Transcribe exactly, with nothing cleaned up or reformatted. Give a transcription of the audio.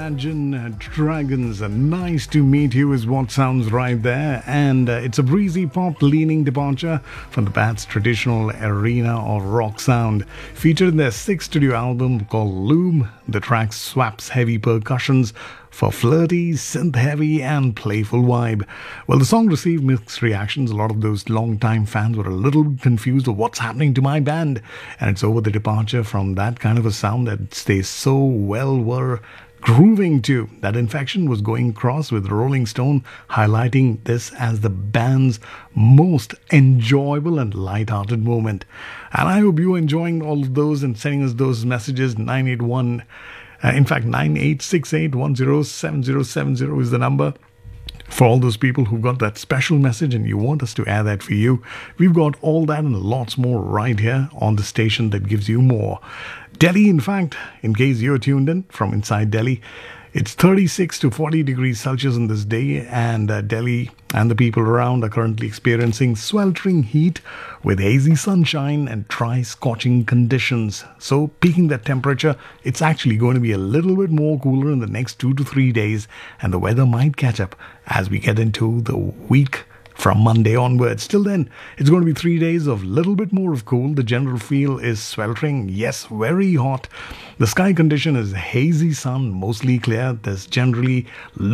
Imagine Dragons. Nice to meet you is what sounds right there. And uh, it's a breezy pop leaning departure from the band's traditional arena or rock sound. Featured in their sixth studio album called Loom, the track swaps heavy percussions for flirty, synth-heavy and playful vibe. Well, the song received mixed reactions. A lot of those long-time fans were a little confused of what's happening to my band. And it's over the departure from that kind of a sound that they so well were grooving to. That infection was going across, with Rolling Stone highlighting this as the band's most enjoyable and light-hearted moment. And I hope you're enjoying all of those and sending us those messages. nine eight one Uh, in fact, nine eight six eight one zero seven zero seven zero is the number for all those people who got that special message and you want us to air that for you. We've got all that and lots more right here on the station that gives you more. Delhi, in fact, in case you're tuned in from inside Delhi, it's thirty-six to forty degrees Celsius in this day, and uh, Delhi and the people around are currently experiencing sweltering heat with hazy sunshine and dry, scorching conditions. So, peaking that temperature, it's actually going to be a little bit more cooler in the next two to three days, and the weather might catch up as we get into the week from Monday onwards. Till then, it's going to be three days of little bit more of cool. The general feel is sweltering, yes, very hot. The sky condition is hazy sun, mostly clear. There's generally